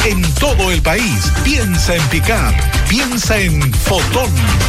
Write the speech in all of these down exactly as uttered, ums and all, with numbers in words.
en todo el país. Piensa en pick-up, piensa en Fotón.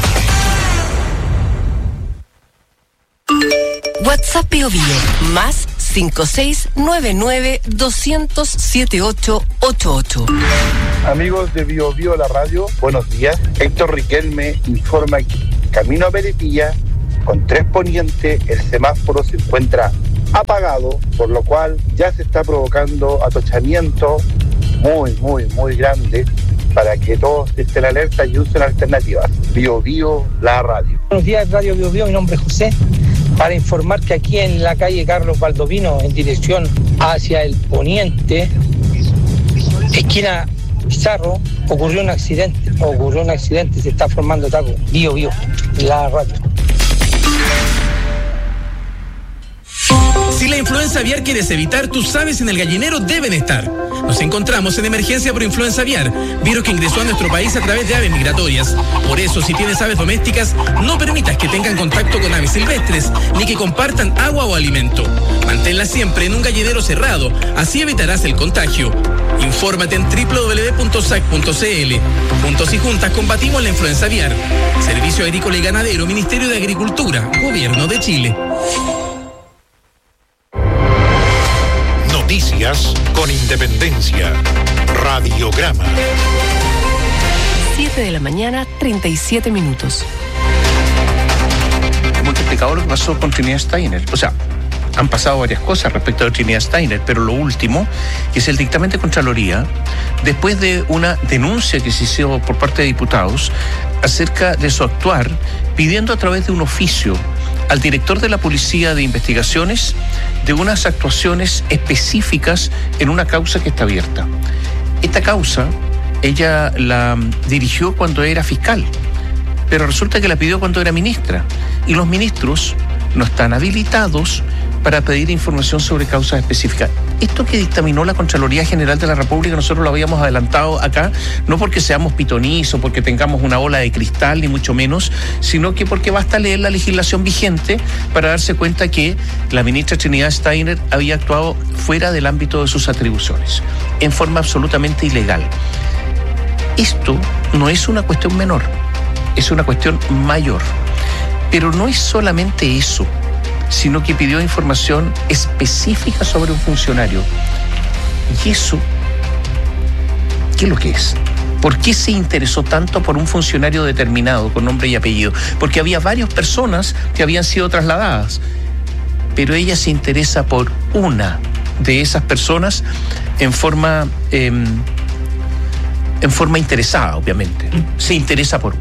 WhatsApp Bio Bio, más cinco seis nueve nueve dos cero cero siete ocho ocho ocho. Amigos de Bio Bio la radio, buenos días. Héctor Riquelme informa que camino a Melipilla, con Tres Poniente, el semáforo se encuentra apagado, por lo cual ya se está provocando atochamiento muy, muy, muy grande para que todos estén alerta y usen alternativas. Bio Bio la radio. Buenos días, Radio Bio Bio, mi nombre es José. Para informar que aquí en la calle Carlos Baldovino, en dirección hacia el poniente, esquina Pizarro, ocurrió un accidente, ocurrió un accidente, se está formando taco. Bio Bio, la radio. Si la influenza aviar quieres evitar, tus aves en el gallinero deben estar. Nos encontramos en emergencia por influenza aviar, virus que ingresó a nuestro país a través de aves migratorias. Por eso, si tienes aves domésticas, no permitas que tengan contacto con aves silvestres, ni que compartan agua o alimento. Manténlas siempre en un gallinero cerrado, así evitarás el contagio. Infórmate en doble u doble u doble u punto sac punto c l. Juntos y juntas combatimos la influenza aviar. Servicio Agrícola y Ganadero, Ministerio de Agricultura, Gobierno de Chile. Noticias con independencia. Radiograma. siete de la mañana, treinta y siete minutos. Es muy complicado lo que pasó con Trinidad Steiner. O sea, han pasado varias cosas respecto a Trinidad Steiner, pero lo último, que es el dictamen de Contraloría, después de una denuncia que se hizo por parte de diputados acerca de su actuar, pidiendo a través de un oficio al director de la Policía de Investigaciones de unas actuaciones específicas en una causa que está abierta. Esta causa, ella la dirigió cuando era fiscal, pero resulta que la pidió cuando era ministra, y los ministros no están habilitados para pedir información sobre causas específicas. Esto que dictaminó la Contraloría General de la República, nosotros lo habíamos adelantado acá, no porque seamos pitonizos, porque tengamos una bola de cristal, ni mucho menos, sino que porque basta leer la legislación vigente para darse cuenta que la ministra Trinidad Steiner había actuado fuera del ámbito de sus atribuciones, en forma absolutamente ilegal. Esto no es una cuestión menor, es una cuestión mayor. Pero no es solamente eso, sino que pidió información específica sobre un funcionario. Y eso, ¿qué es lo que es? ¿Por qué se interesó tanto por un funcionario determinado, con nombre y apellido? Porque había varias personas que habían sido trasladadas, pero ella se interesa por una de esas personas en forma, eh, en forma interesada, obviamente. Se interesa por una.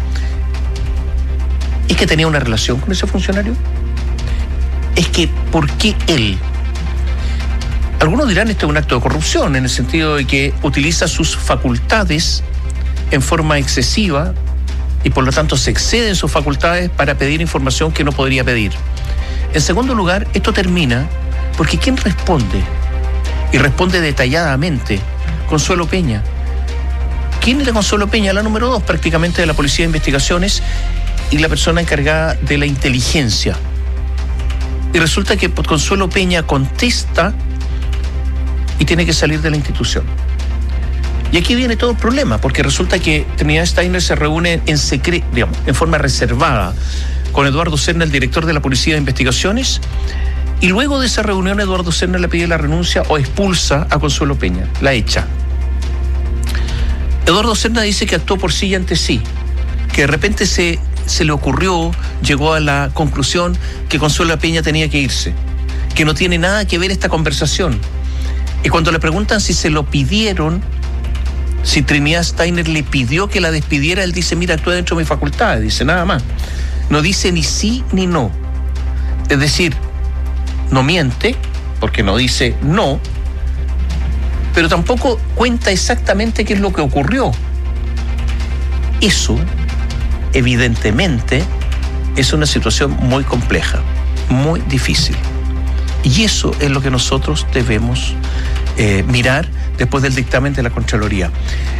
¿Es que tenía una relación con ese funcionario? Es que, ¿por qué él? Algunos dirán esto es un acto de corrupción, en el sentido de que utiliza sus facultades en forma excesiva y por lo tanto se excede en sus facultades para pedir información que no podría pedir. En segundo lugar, esto termina porque ¿quién responde? Y responde detalladamente, Consuelo Peña. ¿Quién era Consuelo Peña? La número dos prácticamente de la Policía de Investigaciones y la persona encargada de la inteligencia. Y resulta que Consuelo Peña contesta y tiene que salir de la institución. Y aquí viene todo el problema, porque resulta que Trinidad Steiner se reúne en secreto, digamos, en forma reservada con Eduardo Serna, el director de la Policía de Investigaciones, y luego de esa reunión Eduardo Serna le pide la renuncia o expulsa a Consuelo Peña, la echa. Eduardo Serna dice que actuó por sí y ante sí, que de repente se... se le ocurrió, llegó a la conclusión que Consuelo Peña tenía que irse, que no tiene nada que ver esta conversación. Y cuando le preguntan si se lo pidieron, si Trinidad Steiner le pidió que la despidiera, él dice, mira, actúa dentro de mis facultades, dice nada más. No dice ni sí ni no. Es decir, no miente, porque no dice no, pero tampoco cuenta exactamente qué es lo que ocurrió. Eso evidentemente es una situación muy compleja, muy difícil. Y eso es lo que nosotros debemos eh, mirar después del dictamen de la Contraloría.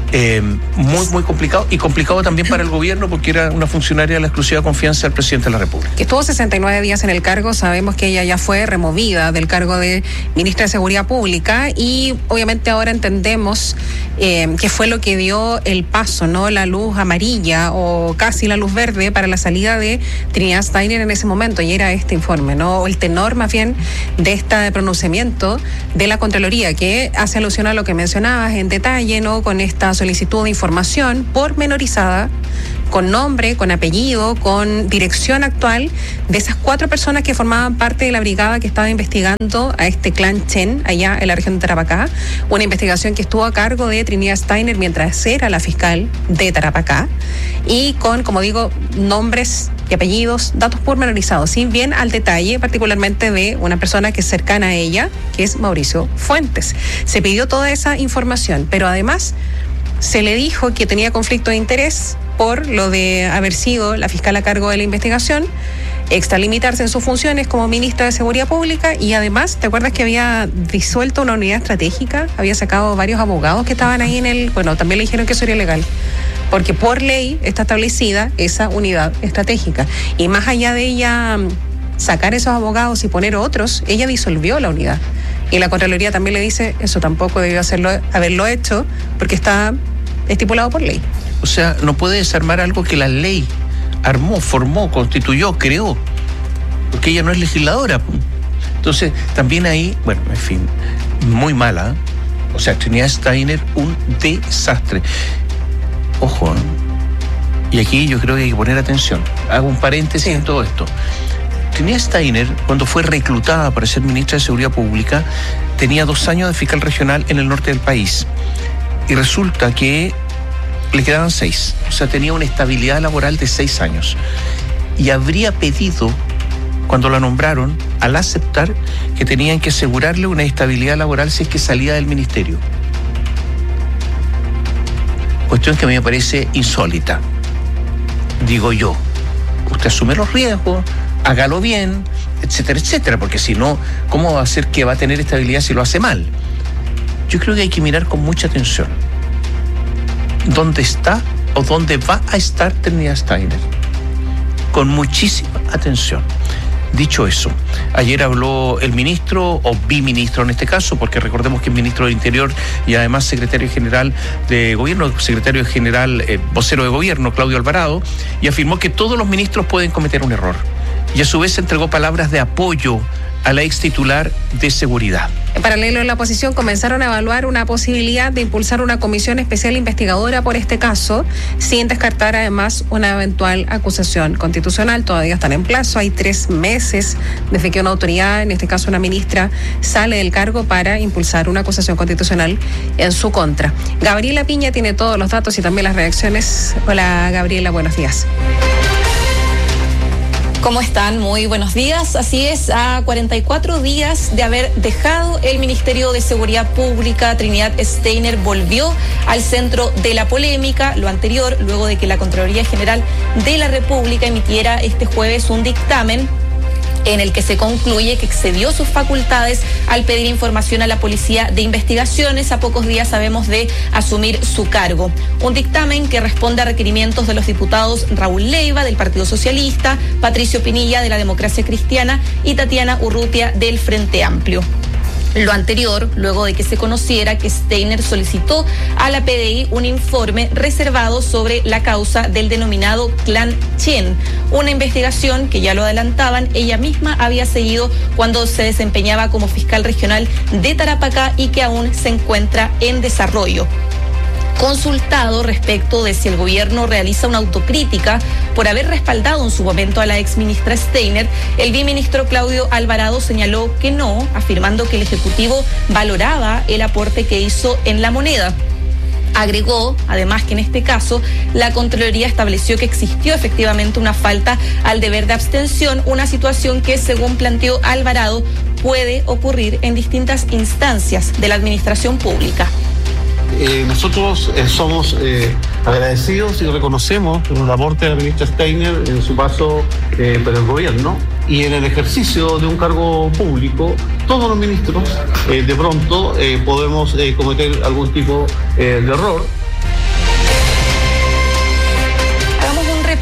Eh, muy, muy complicado, y complicado también para el gobierno porque era una funcionaria de la exclusiva confianza del presidente de la República. Que estuvo sesenta y nueve días en el cargo, sabemos que ella ya fue removida del cargo de ministra de Seguridad Pública y obviamente ahora entendemos eh, que fue lo que dio el paso, ¿no? La luz amarilla o casi la luz verde para la salida de Trinidad Steiner en ese momento, y era este informe, ¿no? El tenor más bien de este pronunciamiento de la Contraloría, que hace alusión a lo que mencionabas en detalle, ¿no? Con esta solicitud de información pormenorizada, con nombre, con apellido, con dirección actual de esas cuatro personas que formaban parte de la brigada que estaba investigando a este clan Chen allá en la región de Tarapacá, una investigación que estuvo a cargo de Trinidad Steiner mientras era la fiscal de Tarapacá, y con, como digo, nombres y apellidos, datos pormenorizados, sin bien al detalle, particularmente de una persona que es cercana a ella, que es Mauricio Fuentes. Se pidió toda esa información, pero además se le dijo que tenía conflicto de interés por lo de haber sido la fiscal a cargo de la investigación, extralimitarse en sus funciones como ministra de Seguridad Pública, y además, ¿te acuerdas que había disuelto una unidad estratégica? Había sacado varios abogados que estaban ahí en el... Bueno, también le dijeron que eso era ilegal, porque por ley está establecida esa unidad estratégica. Y más allá de ella sacar esos abogados y poner otros, ella disolvió la unidad. Y la Contraloría también le dice, eso tampoco debió hacerlo, haberlo hecho, porque está estipulado por ley. O sea, no puede desarmar algo que la ley armó, formó, constituyó, creó, porque ella no es legisladora. Entonces, también ahí, bueno, en fin, muy mala. O sea, Trinidad Steiner, un desastre. Ojo, ¿eh? Y aquí yo creo que hay que poner atención. Hago un paréntesis en todo esto. Trinidad Steiner, cuando fue reclutada para ser ministra de Seguridad Pública, tenía dos años de fiscal regional en el norte del país. Y resulta que le quedaban seis. O sea, tenía una estabilidad laboral de seis años. Y habría pedido, cuando la nombraron, al aceptar, que tenían que asegurarle una estabilidad laboral si es que salía del ministerio. Cuestión que a mí me parece insólita. Digo yo, usted asume los riesgos, hágalo bien, etcétera, etcétera, porque si no, ¿cómo va a ser que va a tener estabilidad si lo hace mal? Yo creo que hay que mirar con mucha atención dónde está o dónde va a estar Trinidad Steiner. Con muchísima atención. Dicho eso, ayer habló el ministro, o biministro en este caso, porque recordemos que es ministro del Interior y además secretario general de Gobierno, secretario general, eh, vocero de Gobierno, Claudio Alvarado, y afirmó que todos los ministros pueden cometer un error. Y a su vez entregó palabras de apoyo a la ex titular de Seguridad. En paralelo, en la oposición comenzaron a evaluar una posibilidad de impulsar una comisión especial investigadora por este caso, sin descartar además una eventual acusación constitucional. Todavía están en plazo, hay tres meses desde que una autoridad, en este caso una ministra, sale del cargo para impulsar una acusación constitucional en su contra. Gabriela Piña tiene todos los datos y también las reacciones. Hola, Gabriela, buenos días. ¿Cómo están? Muy buenos días. Así es, a cuarenta y cuatro días de haber dejado el Ministerio de Seguridad Pública, Trinidad Steiner volvió al centro de la polémica. Lo anterior, luego de que la Contraloría General de la República emitiera este jueves un dictamen en el que se concluye que excedió sus facultades al pedir información a la Policía de Investigaciones a pocos días, sabemos, de asumir su cargo. Un dictamen que responde a requerimientos de los diputados Raúl Leiva, del Partido Socialista, Patricio Pinilla, de la Democracia Cristiana, y Tatiana Urrutia, del Frente Amplio. Lo anterior, luego de que se conociera que Steiner solicitó a la P D I un informe reservado sobre la causa del denominado Clan Chen, una investigación que, ya lo adelantaban, ella misma había seguido cuando se desempeñaba como fiscal regional de Tarapacá y que aún se encuentra en desarrollo. Consultado respecto de si el gobierno realiza una autocrítica por haber respaldado en su momento a la exministra Steiner, el biministro Claudio Alvarado señaló que no, afirmando que el Ejecutivo valoraba el aporte que hizo en la moneda. Agregó, además, que en este caso la Contraloría estableció que existió efectivamente una falta al deber de abstención, una situación que, según planteó Alvarado, puede ocurrir en distintas instancias de la administración pública. Eh, nosotros eh, somos eh, agradecidos y reconocemos el aporte de la ministra Steiner en su paso eh, por el gobierno y en el ejercicio de un cargo público. Todos los ministros eh, de pronto eh, podemos eh, cometer algún tipo eh, de error.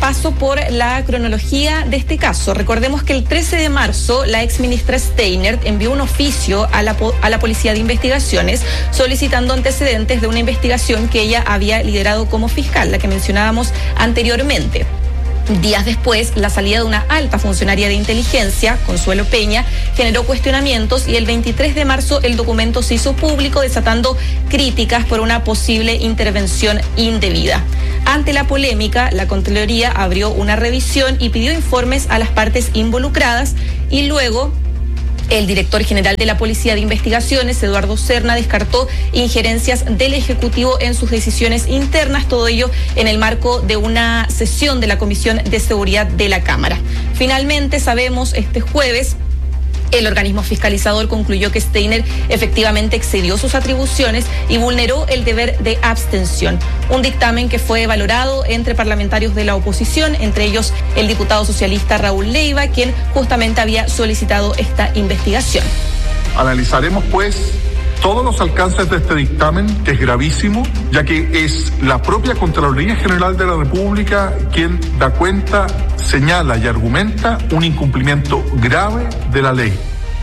paso por la cronología de este caso. Recordemos que el trece de marzo la exministra Steiner envió un oficio a la, a la Policía de Investigaciones solicitando antecedentes de una investigación que ella había liderado como fiscal, la que mencionábamos anteriormente. Días después, la salida de una alta funcionaria de inteligencia, Consuelo Peña, generó cuestionamientos y el veintitrés de marzo el documento se hizo público, desatando críticas por una posible intervención indebida. Ante la polémica, la Contraloría abrió una revisión y pidió informes a las partes involucradas y luego el director general de la Policía de Investigaciones, Eduardo Serna, descartó injerencias del Ejecutivo en sus decisiones internas, todo ello en el marco de una sesión de la Comisión de Seguridad de la Cámara. Finalmente, sabemos, este jueves, el organismo fiscalizador concluyó que Steiner efectivamente excedió sus atribuciones y vulneró el deber de abstención. Un dictamen que fue valorado entre parlamentarios de la oposición, entre ellos el diputado socialista Raúl Leiva, quien justamente había solicitado esta investigación. Analizaremos, pues, todos los alcances de este dictamen, que es gravísimo, ya que es la propia Contraloría General de la República quien da cuenta, señala y argumenta un incumplimiento grave de la ley.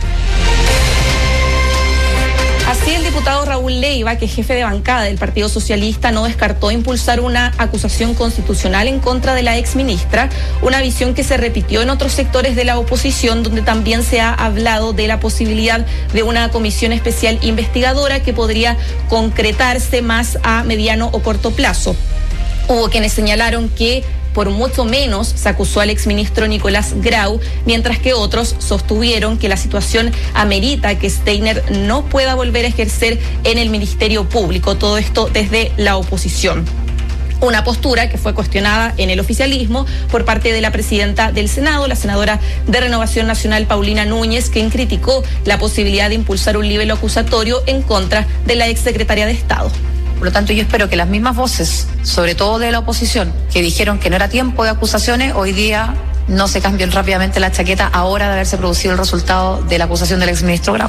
Así, el diputado Raúl Leiva, que es jefe de bancada del Partido Socialista, no descartó impulsar una acusación constitucional en contra de la exministra, una visión que se repitió en otros sectores de la oposición, donde también se ha hablado de la posibilidad de una comisión especial investigadora que podría concretarse más a mediano o corto plazo. Hubo quienes señalaron que por mucho menos se acusó al exministro Nicolás Grau, mientras que otros sostuvieron que la situación amerita que Steiner no pueda volver a ejercer en el Ministerio Público, todo esto desde la oposición. Una postura que fue cuestionada en el oficialismo por parte de la presidenta del Senado, la senadora de Renovación Nacional, Paulina Núñez, quien criticó la posibilidad de impulsar un libelo acusatorio en contra de la exsecretaria de Estado. Por lo tanto, yo espero que las mismas voces, sobre todo de la oposición, que dijeron que no era tiempo de acusaciones, hoy día no se cambien rápidamente la chaqueta ahora de haberse producido el resultado de la acusación del exministro Grau.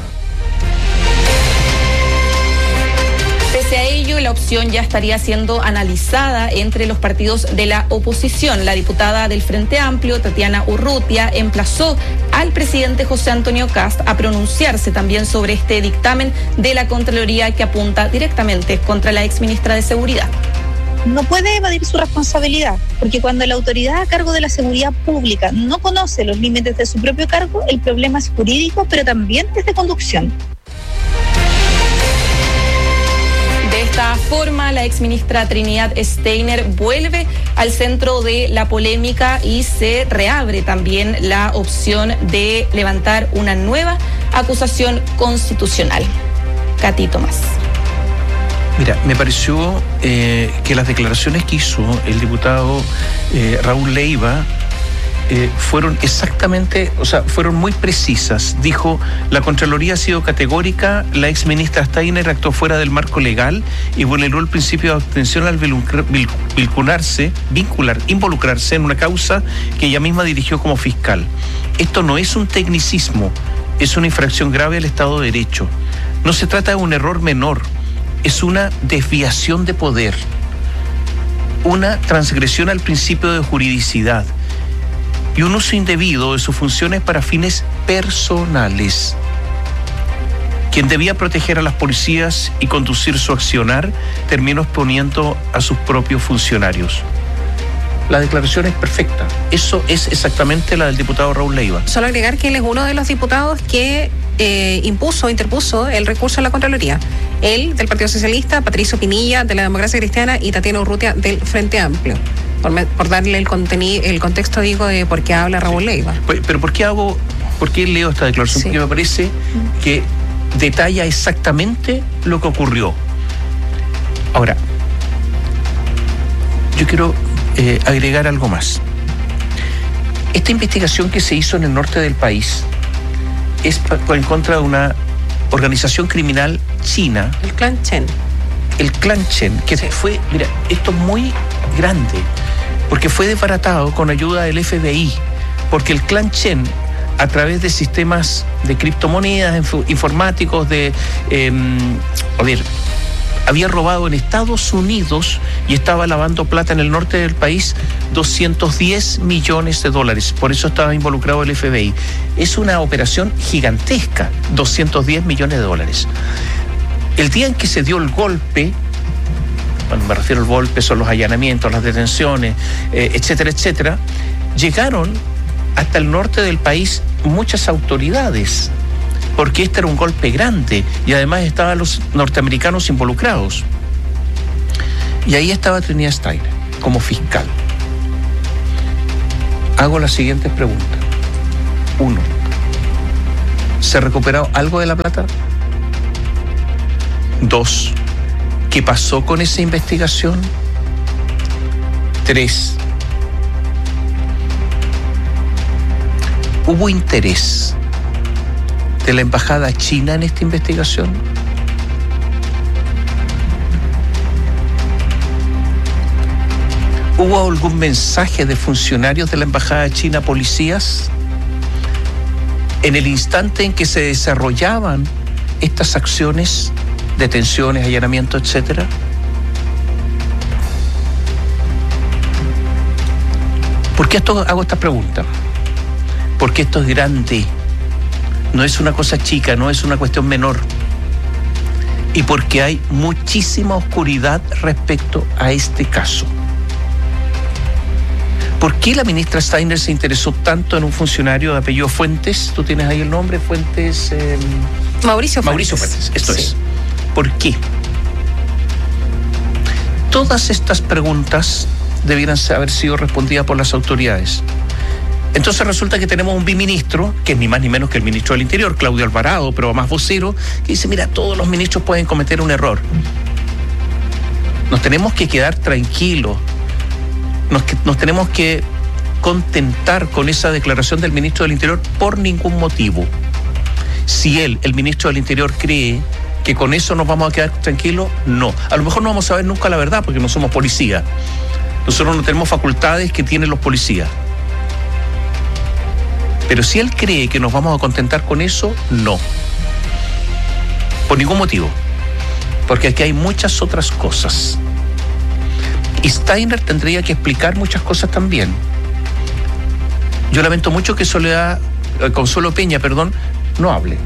Pese a ello, la opción ya estaría siendo analizada entre los partidos de la oposición. La diputada del Frente Amplio, Tatiana Urrutia, emplazó al presidente José Antonio Kast a pronunciarse también sobre este dictamen de la Contraloría que apunta directamente contra la exministra de Seguridad. No puede evadir su responsabilidad, porque cuando la autoridad a cargo de la seguridad pública no conoce los límites de su propio cargo, el problema es jurídico, pero también es de conducción. De esta forma, la exministra Trinidad Steiner vuelve al centro de la polémica y se reabre también la opción de levantar una nueva acusación constitucional. Katy Tomás. Mira, me pareció eh, que las declaraciones que hizo el diputado eh, Raúl Leiva Eh, fueron exactamente, o sea, fueron muy precisas. Dijo, la Contraloría ha sido categórica, la exministra Steiner actuó fuera del marco legal y vulneró el principio de abstención al vincularse, vincular, involucrarse en una causa que ella misma dirigió como fiscal. Esto no es un tecnicismo, es una infracción grave al Estado de Derecho. No se trata de un error menor, es una desviación de poder, una transgresión al principio de juridicidad y un uso indebido de sus funciones para fines personales. Quien debía proteger a las policías y conducir su accionar, terminó exponiendo a sus propios funcionarios. La declaración es perfecta. Eso es exactamente la del diputado Raúl Leiva. Solo agregar que él es uno de los diputados que eh, impuso, interpuso el recurso a la Contraloría. Él, del Partido Socialista, Patricio Pinilla, de la Democracia Cristiana, y Tatiana Urrutia, del Frente Amplio. Por, por darle el contenido, el contexto, digo, de por qué habla Raúl sí. Leiva. Pero ¿por qué hago, por qué leo esta declaración? Sí. Porque me parece que detalla exactamente lo que ocurrió. Ahora, yo quiero eh, agregar algo más. Esta investigación que se hizo en el norte del país es en contra de una organización criminal china. El clan Chen. El clan Chen, que sí. fue, mira, esto es muy grande, porque fue desbaratado con ayuda del F B I, porque el clan Chen, a través de sistemas de criptomonedas, informáticos, de, eh, a ver, había robado en Estados Unidos y estaba lavando plata en el norte del país doscientos diez millones de dólares. Por eso estaba involucrado el F B I. Es una operación gigantesca, doscientos diez millones de dólares. El día en que se dio el golpe, cuando me refiero al golpe son los allanamientos, las detenciones, eh, etcétera, etcétera, llegaron hasta el norte del país muchas autoridades, porque este era un golpe grande y además estaban los norteamericanos involucrados. Y ahí estaba Trinidad Steiner como fiscal. Hago las siguientes preguntas. Uno, ¿se ha recuperado algo de la plata? Dos, ¿qué pasó con esa investigación? Tres, ¿hubo interés de la embajada china en esta investigación? ¿Hubo algún mensaje de funcionarios de la embajada china a policías en el instante en que se desarrollaban estas acciones, detenciones, allanamientos, etcétera? ¿Por qué esto, hago esta pregunta? Porque esto es grande. No es una cosa chica, no es una cuestión menor. Y porque hay muchísima oscuridad respecto a este caso. ¿Por qué la ministra Steiner se interesó tanto en un funcionario de apellido Fuentes? ¿Tú tienes ahí el nombre? Fuentes... Eh... Mauricio Fuentes. Mauricio Fuentes, esto sí. es. ¿Por qué? Todas estas preguntas debieran haber sido respondidas por las autoridades. Entonces resulta que tenemos un biministro, que es ni más ni menos que el ministro del Interior, Claudio Alvarado, pero más vocero, que dice, mira, todos los ministros pueden cometer un error. Nos tenemos que quedar tranquilos, nos, nos tenemos que contentar con esa declaración del ministro del Interior por ningún motivo. Si él, el ministro del Interior, cree que con eso nos vamos a quedar tranquilos, no. A lo mejor no vamos a saber nunca la verdad porque no somos policía. Nosotros no tenemos facultades que tienen los policías. Pero si él cree que nos vamos a contentar con eso, no. Por ningún motivo. Porque aquí hay muchas otras cosas. Y Steiner tendría que explicar muchas cosas también. Yo lamento mucho que Soledad, eh, Consuelo Peña, perdón, no hable.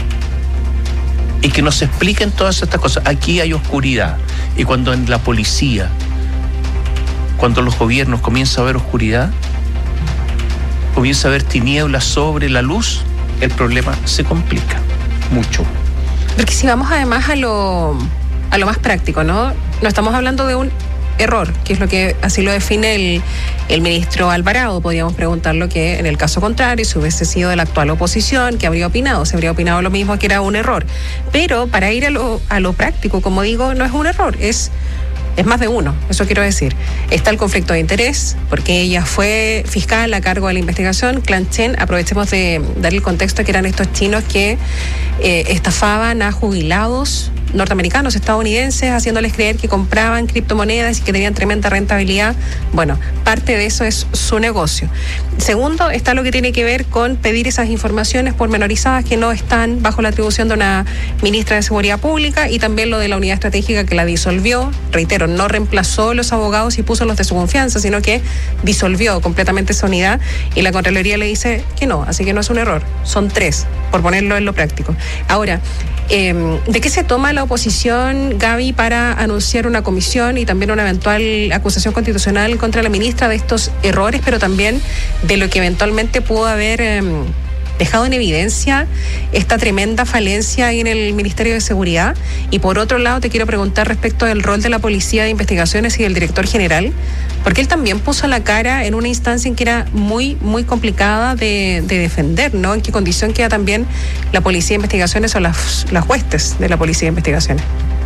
Y que nos expliquen todas estas cosas. Aquí hay oscuridad. Y cuando en la policía, cuando los gobiernos comienzan a ver oscuridad, comienza a haber tinieblas sobre la luz, el problema se complica mucho. Porque si vamos además a lo, a lo más práctico, ¿no? No estamos hablando de un error, que es lo que así lo define el, el ministro Alvarado. Podríamos preguntarlo que en el caso contrario, si hubiese sido de la actual oposición, ¿qué habría opinado? Se habría opinado lo mismo, que era un error. Pero para ir a lo, a lo práctico, como digo, no es un error, es... Es más de uno, eso quiero decir. Está el conflicto de interés, porque ella fue fiscal a cargo de la investigación. Clan Chen, aprovechemos de dar el contexto, que eran estos chinos que eh, estafaban a jubilados norteamericanos, estadounidenses, haciéndoles creer que compraban criptomonedas y que tenían tremenda rentabilidad. Bueno, parte de eso es su negocio. Segundo, está lo que tiene que ver con pedir esas informaciones pormenorizadas que no están bajo la atribución de una ministra de Seguridad Pública, y también lo de la unidad estratégica que la disolvió. Reitero, no reemplazó los abogados y puso los de su confianza, sino que disolvió completamente esa unidad, y la Contraloría le dice que no, así que no es un error, son tres, por ponerlo en lo práctico. Ahora, eh, ¿de qué se toma la oposición, Gaby, para anunciar una comisión y también una eventual acusación constitucional contra la ministra de estos errores, pero también de lo que eventualmente pudo haber eh, dejado en evidencia esta tremenda falencia ahí en el Ministerio de Seguridad? Y por otro lado, te quiero preguntar respecto del rol de la Policía de Investigaciones y del director general, porque él también puso la cara en una instancia en que era muy, muy complicada de, de defender, ¿no? ¿En qué condición queda también la Policía de Investigaciones o las, las huestes de la Policía de Investigaciones?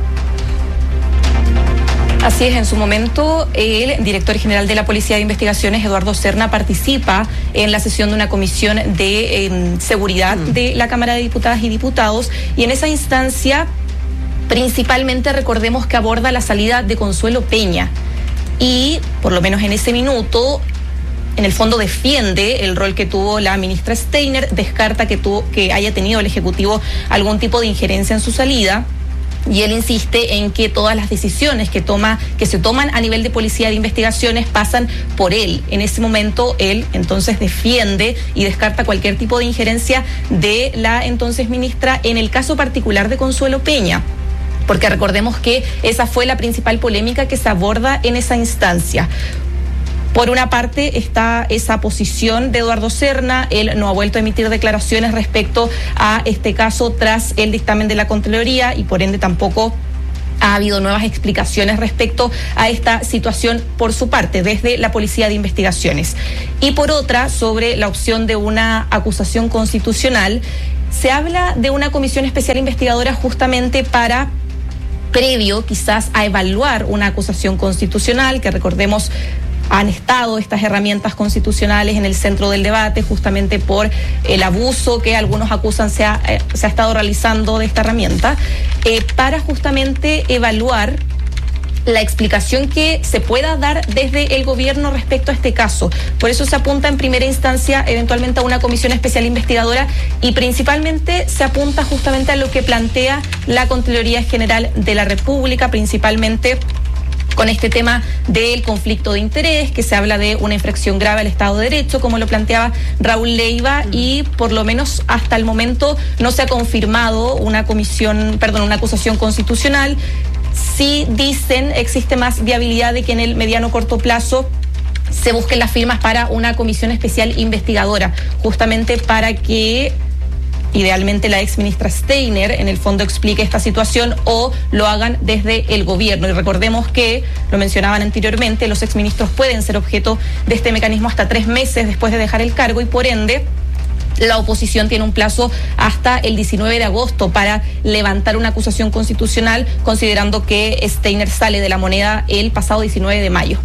Así es, en su momento el director general de la Policía de Investigaciones, Eduardo Serna, participa en la sesión de una comisión de eh, seguridad mm. de la Cámara de Diputadas y Diputados, y en esa instancia principalmente recordemos que aborda la salida de Consuelo Peña, y por lo menos en ese minuto en el fondo defiende el rol que tuvo la ministra Steiner, descarta que, tuvo, que haya tenido el Ejecutivo algún tipo de injerencia en su salida. Y él insiste en que todas las decisiones que toma, que se toman a nivel de policía de investigaciones pasan por él. En ese momento él entonces defiende y descarta cualquier tipo de injerencia de la entonces ministra en el caso particular de Consuelo Peña. Porque recordemos que esa fue la principal polémica que se aborda en esa instancia. Por una parte está esa posición de Eduardo Serna, él no ha vuelto a emitir declaraciones respecto a este caso tras el dictamen de la Contraloría y por ende tampoco ha habido nuevas explicaciones respecto a esta situación por su parte, desde la Policía de Investigaciones. Y por otra, sobre la opción de una acusación constitucional, se habla de una comisión especial investigadora justamente para, previo quizás a evaluar una acusación constitucional, que recordemos han estado estas herramientas constitucionales en el centro del debate justamente por el abuso que algunos acusan se ha, eh, se ha estado realizando de esta herramienta, eh, para justamente evaluar la explicación que se pueda dar desde el gobierno respecto a este caso. Por eso se apunta en primera instancia eventualmente a una comisión especial investigadora y principalmente se apunta justamente a lo que plantea la Contraloría General de la República, principalmente con este tema del conflicto de interés, que se habla de una infracción grave al Estado de Derecho, como lo planteaba Raúl Leiva, y por lo menos hasta el momento no se ha confirmado una comisión, perdón, una acusación constitucional. Sí dicen, existe más viabilidad de que en el mediano corto plazo se busquen las firmas para una comisión especial investigadora, justamente para que idealmente la ex ministra Steiner en el fondo explique esta situación o lo hagan desde el gobierno. Y recordemos que, lo mencionaban anteriormente, los exministros pueden ser objeto de este mecanismo hasta tres meses después de dejar el cargo y por ende la oposición tiene un plazo hasta el diecinueve de agosto para levantar una acusación constitucional, considerando que Steiner sale de la moneda el pasado diecinueve de mayo.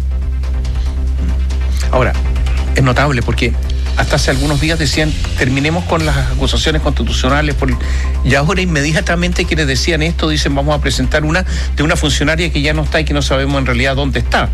Ahora, es notable porque hasta hace algunos días decían, terminemos con las acusaciones constitucionales, por... y ahora inmediatamente quienes decían esto dicen, vamos a presentar una de una funcionaria que ya no está y que no sabemos en realidad dónde está.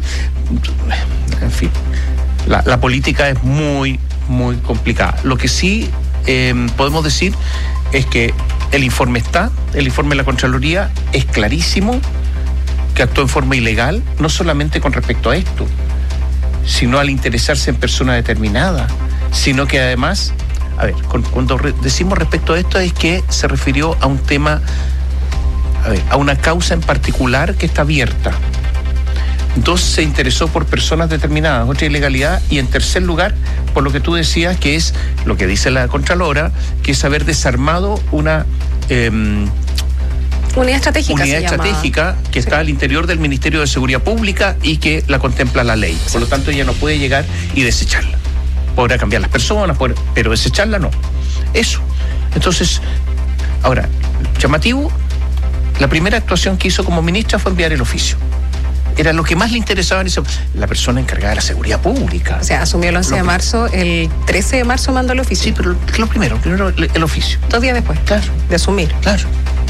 En fin, la, la política es muy, muy complicada. Lo que sí eh, podemos decir es que el informe está, el informe de la Contraloría es clarísimo, que actuó en forma ilegal, no solamente con respecto a esto, sino al interesarse en personas determinadas, sino que además, a ver, cuando re- decimos respecto a esto es que se refirió a un tema, a ver, a una causa en particular que está abierta. Dos, se interesó por personas determinadas, otra ilegalidad, y en tercer lugar, por lo que tú decías, que es lo que dice la Contralora, que es haber desarmado una eh, unidad estratégica, unidad estratégica que sí. está al interior del Ministerio de Seguridad Pública y que la contempla la ley. Por lo tanto, ella no puede llegar y desecharla. Podrá cambiar las personas, podrá, pero desecharla no. Eso. Entonces, ahora, llamativo, la primera actuación que hizo como ministra fue enviar el oficio. Era lo que más le interesaba en ese, la persona encargada de la seguridad pública. O sea, asumió el once de marzo, el trece de marzo mandó el oficio. Sí, pero lo primero, primero el, el oficio. Dos días después. Claro. De asumir. Claro.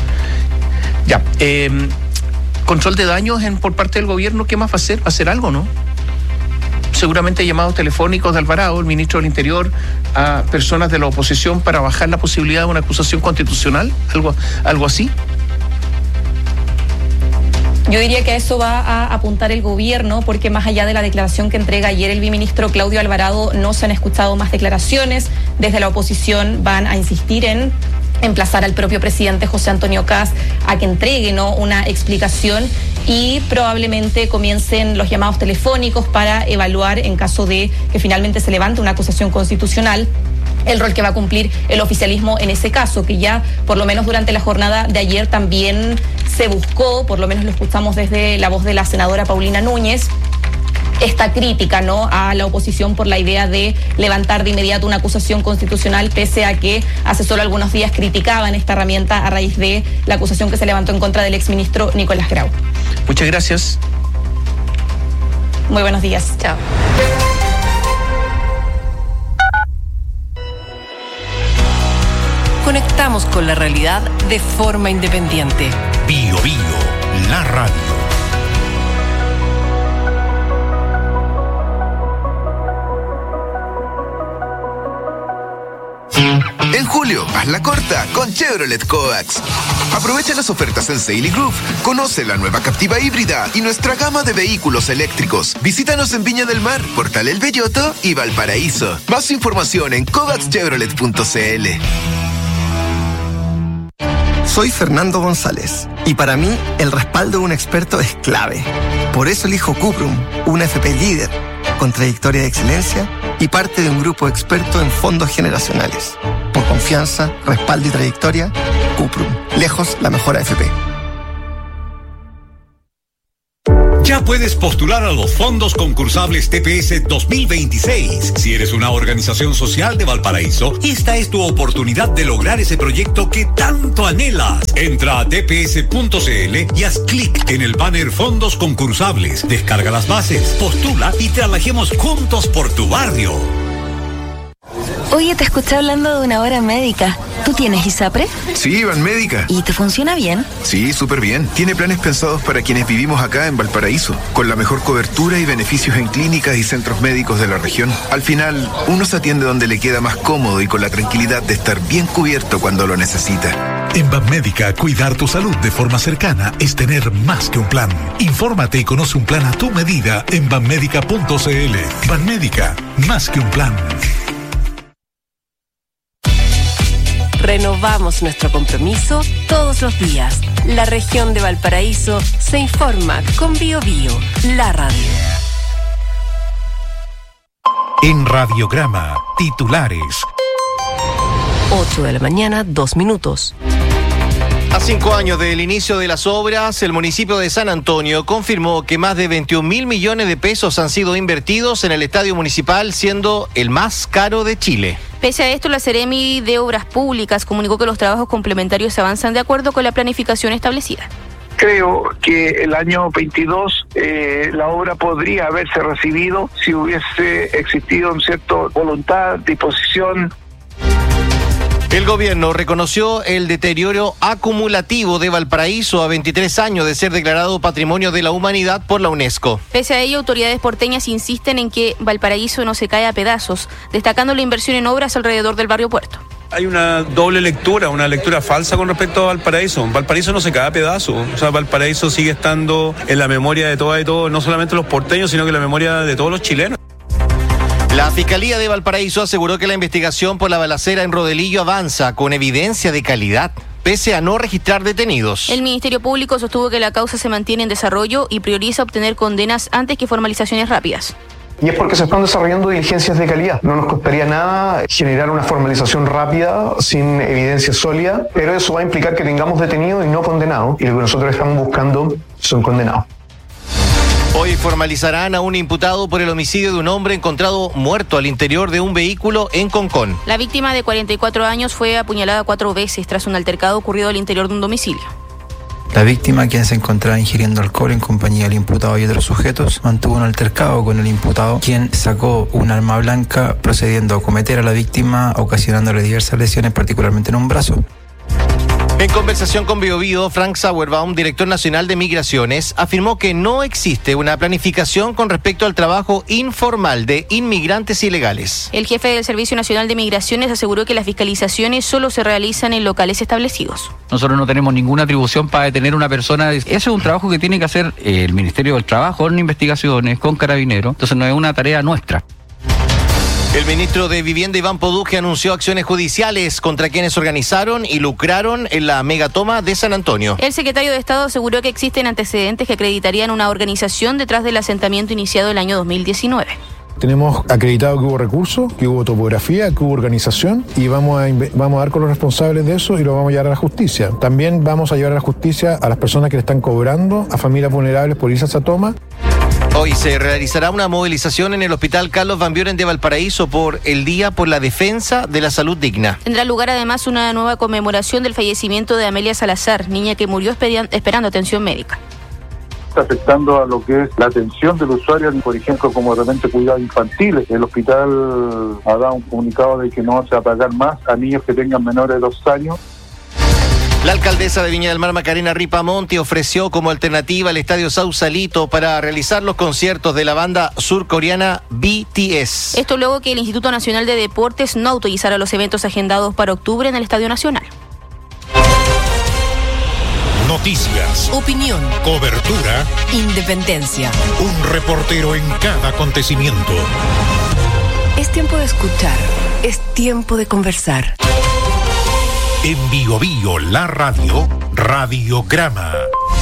Ya. Eh, control de daños en, por parte del gobierno, ¿qué más va a hacer? Va a hacer algo, ¿no? Seguramente llamados telefónicos de Alvarado, el ministro del Interior, a personas de la oposición para bajar la posibilidad de una acusación constitucional, algo, algo así. Yo diría que a eso va a apuntar el gobierno, porque más allá de la declaración que entrega ayer el viceministro Claudio Alvarado, no se han escuchado más declaraciones. Desde la oposición van a insistir en emplazar al propio presidente José Antonio Kast a que entregue, ¿no?, una explicación, y probablemente comiencen los llamados telefónicos para evaluar, en caso de que finalmente se levante una acusación constitucional, el rol que va a cumplir el oficialismo en ese caso, que ya por lo menos durante la jornada de ayer también se buscó, por lo menos lo escuchamos desde la voz de la senadora Paulina Núñez, esta crítica, ¿no?, a la oposición por la idea de levantar de inmediato una acusación constitucional, pese a que hace solo algunos días criticaban esta herramienta a raíz de la acusación que se levantó en contra del exministro Nicolás Grau. Muchas gracias. Muy buenos días. Chao. Conectamos con la realidad de forma independiente. Bio Bio, la radio. En julio julio, hazla corta con Chevrolet Coax. Aprovecha las ofertas en Sale y Groove. Conoce la nueva Captiva híbrida y nuestra gama de vehículos eléctricos. Visítanos en Viña del Mar, Portal El Belloto y Valparaíso. Más información en coax chevrolet punto c l. Soy Fernando González y para mí el respaldo de un experto es clave. Por eso elijo Cuprum, una F P líder, con trayectoria de excelencia y parte de un grupo experto en fondos generacionales. Por confianza, respaldo y trayectoria, Cuprum, lejos la mejor A F P. Ya puedes postular a los fondos concursables T P S dos mil veintiséis. Si eres una organización social de Valparaíso, esta es tu oportunidad de lograr ese proyecto que tanto anhelas. Entra a t p s punto c l y haz clic en el banner Fondos Concursables. Descarga las bases, postula y trabajemos juntos por tu barrio. Oye, te escuché hablando de una hora médica. ¿Tú tienes ISAPRE? Sí, Banmédica. ¿Y te funciona bien? Sí, súper bien. Tiene planes pensados para quienes vivimos acá en Valparaíso, con la mejor cobertura y beneficios en clínicas y centros médicos de la región. Al final, uno se atiende donde le queda más cómodo y con la tranquilidad de estar bien cubierto cuando lo necesita. En Banmédica, cuidar tu salud de forma cercana es tener más que un plan. Infórmate y conoce un plan a tu medida en banmédica punto c l. Banmédica, más que un plan. Renovamos nuestro compromiso todos los días. La región de Valparaíso se informa con Bio Bio, la radio. En Radiograma, titulares. ocho de la mañana, dos minutos. A cinco años del inicio de las obras, el municipio de San Antonio confirmó que más de veintiún mil millones de pesos han sido invertidos en el estadio municipal, siendo el más caro de Chile. Pese a esto, la Seremi de Obras Públicas comunicó que los trabajos complementarios avanzan de acuerdo con la planificación establecida. Creo que el año veintidós eh, la obra podría haberse recibido si hubiese existido una cierta voluntad, disposición. El gobierno reconoció el deterioro acumulativo de Valparaíso a veintitrés años de ser declarado Patrimonio de la Humanidad por la UNESCO. Pese a ello, autoridades porteñas insisten en que Valparaíso no se cae a pedazos, destacando la inversión en obras alrededor del barrio Puerto. Hay una doble lectura, una lectura falsa con respecto a Valparaíso. Valparaíso no se cae a pedazos. O sea, Valparaíso sigue estando en la memoria de todas y todos, no solamente los porteños, sino que en la memoria de todos los chilenos. La Fiscalía de Valparaíso aseguró que la investigación por la balacera en Rodelillo avanza con evidencia de calidad, pese a no registrar detenidos. El Ministerio Público sostuvo que la causa se mantiene en desarrollo y prioriza obtener condenas antes que formalizaciones rápidas. Y es porque se están desarrollando diligencias de calidad. No nos costaría nada generar una formalización rápida, sin evidencia sólida, pero eso va a implicar que tengamos detenidos y no condenados, y lo que nosotros estamos buscando son condenados. Hoy formalizarán a un imputado por el homicidio de un hombre encontrado muerto al interior de un vehículo en Concón. La víctima de cuarenta y cuatro años fue apuñalada cuatro veces tras un altercado ocurrido al interior de un domicilio. La víctima, quien se encontraba ingiriendo alcohol en compañía del imputado y otros sujetos, mantuvo un altercado con el imputado, quien sacó un arma blanca procediendo a acometer a la víctima, ocasionándole diversas lesiones, particularmente en un brazo. En conversación con Bio Bio, Frank Sauerbaum, director nacional de Migraciones, afirmó que no existe una planificación con respecto al trabajo informal de inmigrantes ilegales. El jefe del Servicio Nacional de Migraciones aseguró que las fiscalizaciones solo se realizan en locales establecidos. Nosotros no tenemos ninguna atribución para detener a una persona. Ese es un trabajo que tiene que hacer el Ministerio del Trabajo con investigaciones, con Carabineros. Entonces no es una tarea nuestra. El ministro de Vivienda, Iván Poduje, anunció acciones judiciales contra quienes organizaron y lucraron en la megatoma de San Antonio. El secretario de Estado aseguró que existen antecedentes que acreditarían una organización detrás del asentamiento iniciado el año dos mil diecinueve. Tenemos acreditado que hubo recursos, que hubo topografía, que hubo organización y vamos a, vamos a dar con los responsables de eso y lo vamos a llevar a la justicia. También vamos a llevar a la justicia a las personas que le están cobrando a familias vulnerables por irse a esa toma. Hoy se realizará una movilización en el Hospital Carlos Van Buren de Valparaíso por el Día por la Defensa de la Salud Digna. Tendrá lugar además una nueva conmemoración del fallecimiento de Amelia Salazar, niña que murió esperando atención médica. Está afectando a lo que es la atención del usuario, por ejemplo, como de repente cuidados infantiles. El hospital ha dado un comunicado de que no se va a pagar más a niños que tengan menores de dos años. La alcaldesa de Viña del Mar, Macarena Ripamonti, ofreció como alternativa el Estadio Sausalito para realizar los conciertos de la banda surcoreana B T S. Esto luego que el Instituto Nacional de Deportes no autorizara los eventos agendados para octubre en el Estadio Nacional. Noticias, opinión, cobertura, independencia. Un reportero en cada acontecimiento. Es tiempo de escuchar, es tiempo de conversar. En Bio Bio, la radio, Radiograma.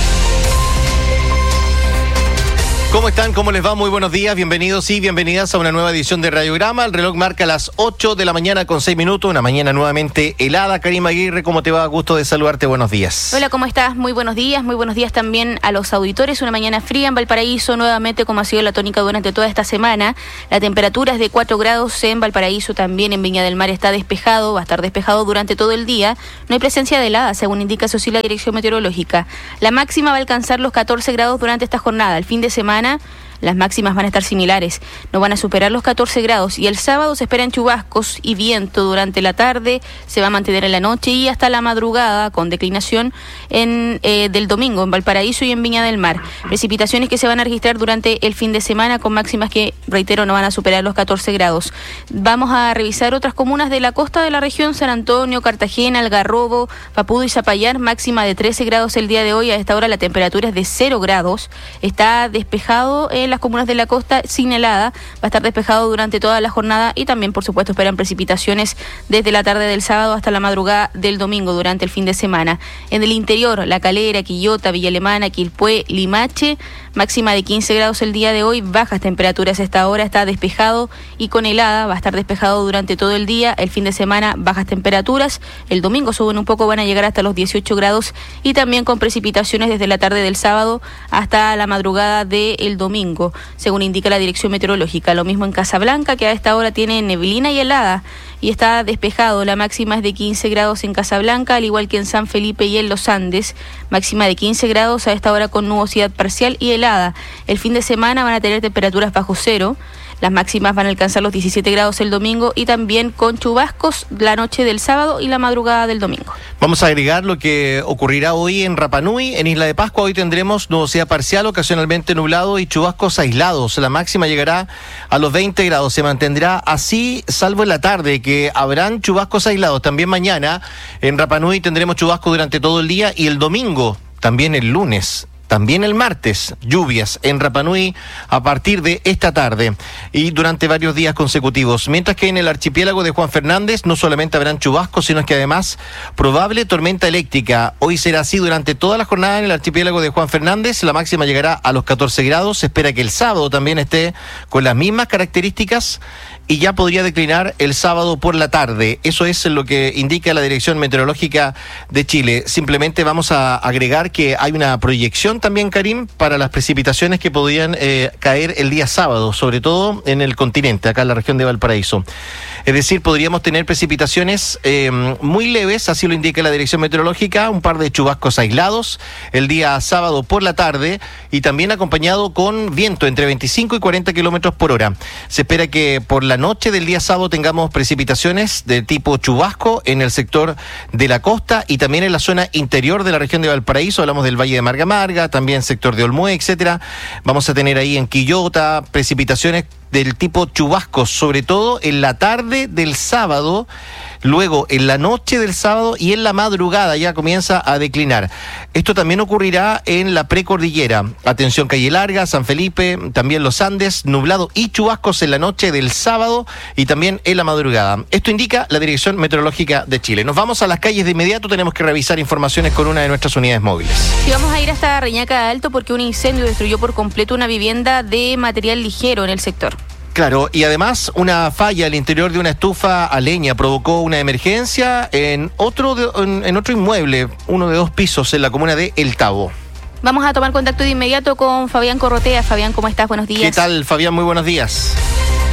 ¿Cómo están? ¿Cómo les va? Muy buenos días, bienvenidos y bienvenidas a una nueva edición de Radiograma. El reloj marca las ocho de la mañana con seis minutos, una mañana nuevamente helada. Karim Aguirre, ¿cómo te va? Gusto de saludarte, buenos días. Hola, ¿cómo estás? Muy buenos días, muy buenos días también a los auditores. Una mañana fría en Valparaíso, nuevamente como ha sido la tónica durante toda esta semana. La temperatura es de cuatro grados en Valparaíso, también en Viña del Mar está despejado, va a estar despejado durante todo el día. No hay presencia de helada, según indica eso sí la Dirección Meteorológica. La máxima va a alcanzar los catorce grados durante esta jornada. El fin de semana las máximas van a estar similares, no van a superar los catorce grados y el sábado se esperan chubascos y viento durante la tarde, se va a mantener en la noche y hasta la madrugada con declinación en, eh, del domingo en Valparaíso y en Viña del Mar. Precipitaciones que se van a registrar durante el fin de semana con máximas que, reitero, no van a superar los catorce grados. Vamos a revisar otras comunas de la costa de la región, San Antonio, Cartagena, Algarrobo, Papudo y Zapallar, máxima de trece grados el día de hoy. A esta hora la temperatura es de cero grados, está despejado en las comunas de la costa sin helada, va a estar despejado durante toda la jornada y también por supuesto esperan precipitaciones desde la tarde del sábado hasta la madrugada del domingo durante el fin de semana. En el interior, La Calera, Quillota, Villa Alemana, Quilpué, Limache, máxima de quince grados el día de hoy, bajas temperaturas a esta hora, está despejado y con helada, va a estar despejado durante todo el día, el fin de semana bajas temperaturas, el domingo suben un poco, van a llegar hasta los dieciocho grados y también con precipitaciones desde la tarde del sábado hasta la madrugada del domingo, según indica la Dirección Meteorológica. Lo mismo en Casablanca, que a esta hora tiene neblina y helada y está despejado. La máxima es de quince grados en Casablanca, al igual que en San Felipe y en Los Andes, máxima de quince grados a esta hora con nubosidad parcial y helada. El fin de semana van a tener temperaturas bajo cero. Las máximas van a alcanzar los diecisiete grados el domingo y también con chubascos la noche del sábado y la madrugada del domingo. Vamos a agregar lo que ocurrirá hoy en Rapa Nui. En Isla de Pascua hoy tendremos nubosidad parcial, ocasionalmente nublado y chubascos aislados. La máxima llegará a los veinte grados. Se mantendrá así, salvo en la tarde, que habrán chubascos aislados. También mañana en Rapa Nui tendremos chubascos durante todo el día y el domingo, también el lunes. También el martes, lluvias en Rapa Nui a partir de esta tarde y durante varios días consecutivos. Mientras que en el archipiélago de Juan Fernández no solamente habrán chubascos, sino que además probable tormenta eléctrica. Hoy será así durante toda la jornada en el archipiélago de Juan Fernández. La máxima llegará a los catorce grados. Se espera que el sábado también esté con las mismas características y ya podría declinar el sábado por la tarde. Eso es lo que indica la Dirección Meteorológica de Chile. Simplemente vamos a agregar que hay una proyección también, Karim, para las precipitaciones que podrían eh, caer el día sábado, sobre todo en el continente, acá en la región de Valparaíso. Es decir, podríamos tener precipitaciones eh, muy leves, así lo indica la Dirección Meteorológica, un par de chubascos aislados el día sábado por la tarde y también acompañado con viento entre veinticinco y cuarenta kilómetros por hora. Se espera que por la noche del día sábado tengamos precipitaciones de tipo chubasco en el sector de la costa y también en la zona interior de la región de Valparaíso. Hablamos del Valle de Marga Marga, también sector de Olmué, etcétera. Vamos a tener ahí en Quillota precipitaciones del tipo chubascos, sobre todo en la tarde del sábado, luego en la noche del sábado y en la madrugada ya comienza a declinar. Esto también ocurrirá en la precordillera. Atención, Calle Larga, San Felipe, también los Andes, nublado y chubascos en la noche del sábado y también en la madrugada. Esto indica la Dirección Meteorológica de Chile. Nos vamos a las calles de inmediato, tenemos que revisar informaciones con una de nuestras unidades móviles. Sí, vamos a ir hasta Reñaca Alto porque un incendio destruyó por completo una vivienda de material ligero en el sector. Claro, y además una falla al interior de una estufa a leña provocó una emergencia en otro de, en, en otro inmueble, uno de dos pisos en la comuna de El Tabo. Vamos a tomar contacto de inmediato con Fabián Corrotea. Fabián, ¿cómo estás? Buenos días. ¿Qué tal, Fabián? Muy buenos días.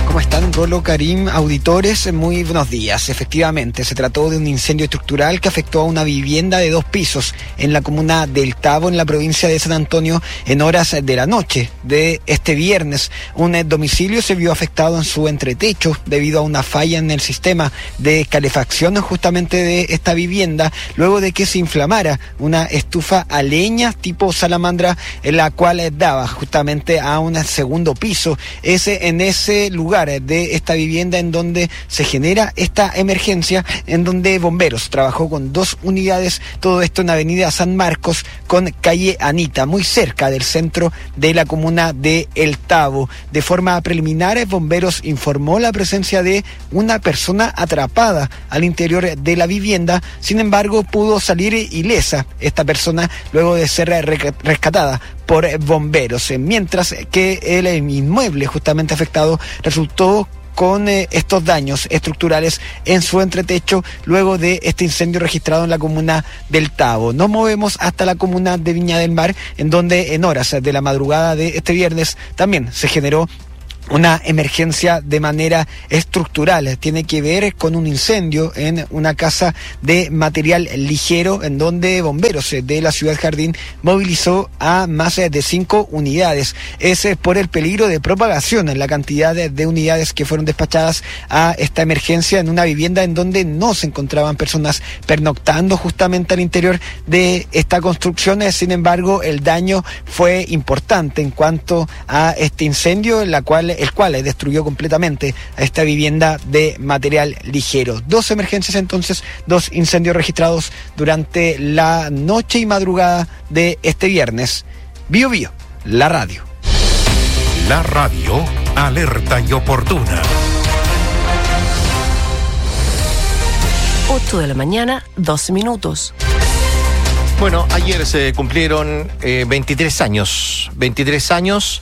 ¿Cómo están? Rolo, Karim, auditores, muy buenos días. Efectivamente, se trató de un incendio estructural que afectó a una vivienda de dos pisos en la comuna del Tabo, en la provincia de San Antonio, en horas de la noche de este viernes. Un domicilio se vio afectado en su entretecho debido a una falla en el sistema de calefacción justamente de esta vivienda, luego de que se inflamara una estufa a leña tipo salamandra, en la cual daba justamente a un segundo piso. Ese, en ese lugar de esta vivienda en donde se genera esta emergencia, en donde bomberos trabajó con dos unidades, todo esto en avenida San Marcos con calle Anita, muy cerca del centro de la comuna de El Tabo. De forma preliminar, bomberos informó la presencia de una persona atrapada al interior de la vivienda, sin embargo pudo salir ilesa esta persona luego de ser rescatada por bomberos, mientras que el inmueble justamente afectado resultó con eh, estos daños estructurales en su entretecho luego de este incendio registrado en la comuna del Tabo. Nos movemos hasta la comuna de Viña del Mar, en donde en horas de la madrugada de este viernes también se generó una emergencia de manera estructural. Tiene que ver con un incendio en una casa de material ligero, en donde bomberos de la Ciudad Jardín movilizó a más de cinco unidades. Es por el peligro de propagación en la cantidad de, de unidades que fueron despachadas a esta emergencia en una vivienda en donde no se encontraban personas pernoctando justamente al interior de esta construcción. Sin embargo, el daño fue importante en cuanto a este incendio, en la cual el cual destruyó completamente a esta vivienda de material ligero. Dos emergencias entonces, dos incendios registrados durante la noche y madrugada de este viernes. Bio Bio, la radio. La radio, alerta y oportuna. ocho de la mañana, doce minutos. Bueno, ayer se cumplieron eh, veintitrés años. veintitrés años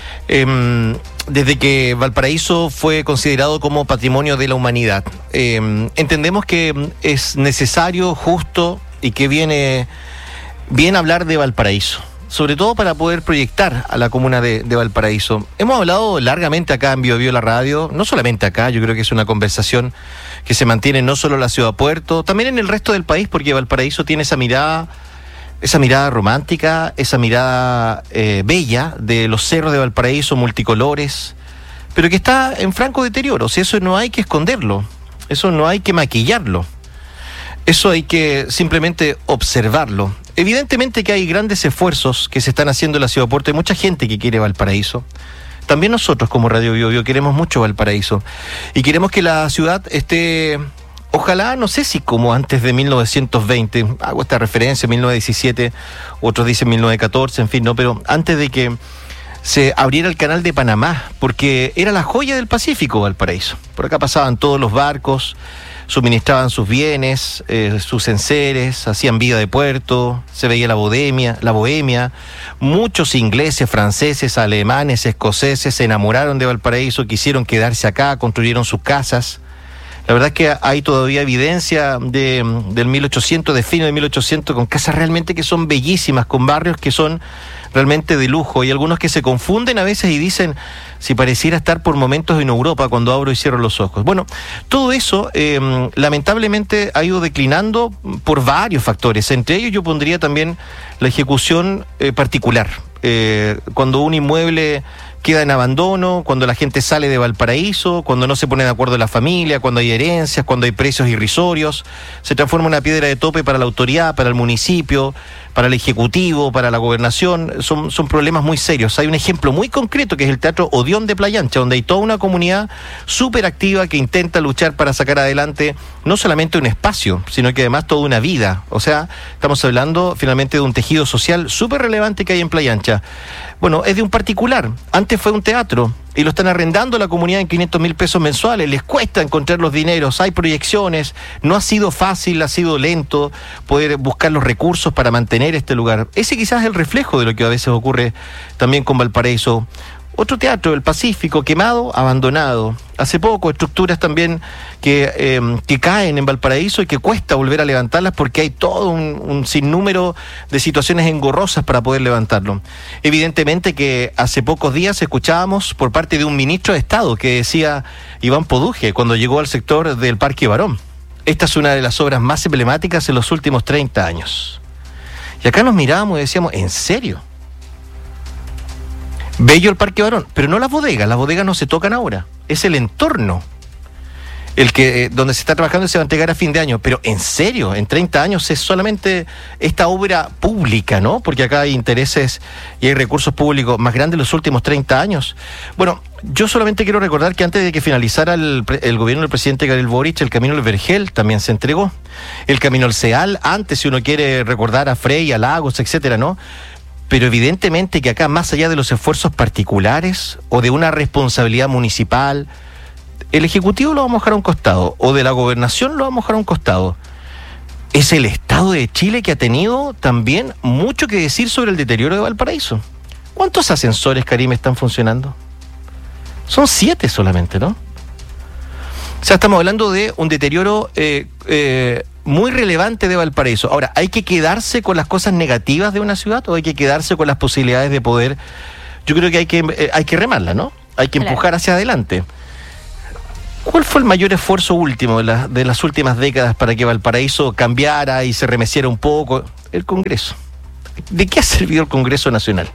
eh, desde que Valparaíso fue considerado como Patrimonio de la Humanidad. Eh, entendemos que es necesario, justo y que viene bien hablar de Valparaíso, sobre todo para poder proyectar a la comuna de, de Valparaíso. Hemos hablado largamente acá en Bio Bio la radio, no solamente acá, yo creo que es una conversación que se mantiene no solo en la ciudad Puerto, también en el resto del país, porque Valparaíso tiene esa mirada, esa mirada romántica, esa mirada eh, bella de los cerros de Valparaíso, multicolores, pero que está en franco deterioro. O sea, eso no hay que esconderlo, eso no hay que maquillarlo, eso hay que simplemente observarlo. Evidentemente que hay grandes esfuerzos que se están haciendo en la ciudad Puerto, hay mucha gente que quiere Valparaíso. También nosotros como Radio Bio Bio queremos mucho Valparaíso y queremos que la ciudad esté, ojalá, no sé si como antes de mil novecientos veinte, hago esta referencia, mil novecientos diecisiete, otros dicen mil novecientos catorce, en fin, no, pero antes de que se abriera el canal de Panamá, porque era la joya del Pacífico Valparaíso. Por acá pasaban todos los barcos, suministraban sus bienes, eh, sus enseres, hacían vida de puerto, se veía la bohemia, la bohemia. Muchos ingleses, franceses, alemanes, escoceses se enamoraron de Valparaíso, quisieron quedarse acá, construyeron sus casas. La verdad es que hay todavía evidencia de, del mil ochocientos, de fines de mil ochocientos, con casas realmente que son bellísimas, con barrios que son realmente de lujo. Y algunos que se confunden a veces y dicen si pareciera estar por momentos en Europa cuando abro y cierro los ojos. Bueno, todo eso eh, lamentablemente ha ido declinando por varios factores. Entre ellos yo pondría también la ejecución eh, particular. Eh, cuando un inmueble queda en abandono, cuando la gente sale de Valparaíso, cuando no se pone de acuerdo la familia, cuando hay herencias, cuando hay precios irrisorios, se transforma en una piedra de tope para la autoridad, para el municipio, para el ejecutivo, para la gobernación. Son, son problemas muy serios. Hay un ejemplo muy concreto que es el Teatro Odeón de Playa Ancha, donde hay toda una comunidad súper activa que intenta luchar para sacar adelante no solamente un espacio, sino que además toda una vida. O sea, estamos hablando finalmente de un tejido social súper relevante que hay en Playa Ancha. Bueno, es de un particular. Antes fue un teatro y lo están arrendando a la comunidad en quinientos mil pesos mensuales. Les cuesta encontrar los dineros, hay proyecciones, no ha sido fácil, ha sido lento poder buscar los recursos para mantener este lugar. Ese quizás es el reflejo de lo que a veces ocurre también con Valparaíso. Otro teatro, el Pacífico, quemado, abandonado. Hace poco, estructuras también que, eh, que caen en Valparaíso y que cuesta volver a levantarlas porque hay todo un, un sinnúmero de situaciones engorrosas para poder levantarlo. Evidentemente que hace pocos días escuchábamos por parte de un ministro de Estado que decía Iván Poduje cuando llegó al sector del Parque Barón. Esta es una de las obras más emblemáticas en los últimos treinta años. Y acá nos mirábamos y decíamos, ¿en serio? Bello el Parque Barón, pero no las bodegas, las bodegas no se tocan ahora, es el entorno el que eh, donde se está trabajando y se va a entregar a fin de año, pero en serio, en treinta años es solamente esta obra pública, ¿no? Porque acá hay intereses y hay recursos públicos más grandes en los últimos treinta años. Bueno, yo solamente quiero recordar que antes de que finalizara el, el gobierno del presidente Gabriel Boric, el camino del Vergel también se entregó, el camino al Ceal, antes si uno quiere recordar a Frey, a Lagos, etcétera, ¿no? Pero evidentemente que acá, más allá de los esfuerzos particulares o de una responsabilidad municipal, el Ejecutivo lo vamos a dejar a un costado, o de la Gobernación lo vamos a dejar a un costado. Es el Estado de Chile que ha tenido también mucho que decir sobre el deterioro de Valparaíso. ¿Cuántos ascensores, Karim, están funcionando? Son siete solamente, ¿no? O sea, estamos hablando de un deterioro eh, eh, muy relevante de Valparaíso. Ahora, ¿hay que quedarse con las cosas negativas de una ciudad o hay que quedarse con las posibilidades de poder? Yo creo que hay que, eh, hay que remarla, ¿no? Hay que empujar claro. hacia adelante. ¿Cuál fue el mayor esfuerzo último de, la, de las últimas décadas para que Valparaíso cambiara y se remeciera un poco? El Congreso. ¿De qué ha servido el Congreso Nacional?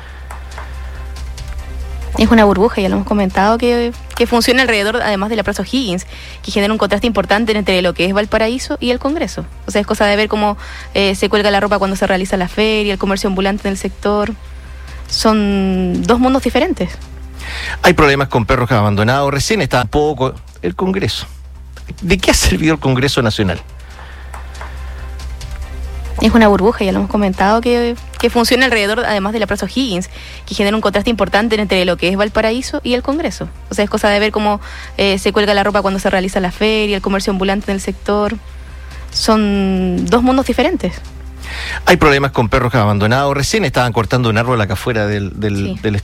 Es una burbuja, ya lo hemos comentado, que, que funciona alrededor, además de la Plaza O'Higgins, que genera un contraste importante entre lo que es Valparaíso y el Congreso. O sea, es cosa de ver cómo eh, se cuelga la ropa cuando se realiza la feria, el comercio ambulante en el sector. Son dos mundos diferentes. Hay problemas con perros abandonados, recién está un poco el Congreso. ¿De qué ha servido el Congreso Nacional? Es una burbuja, ya lo hemos comentado, que, que funciona alrededor, además de la Plaza O'Higgins, que genera un contraste importante entre lo que es Valparaíso y el Congreso. O sea, es cosa de ver cómo eh, se cuelga la ropa cuando se realiza la feria, el comercio ambulante en el sector. Son dos mundos diferentes. Hay problemas con perros abandonados, recién estaban cortando un árbol acá afuera del, del, sí. del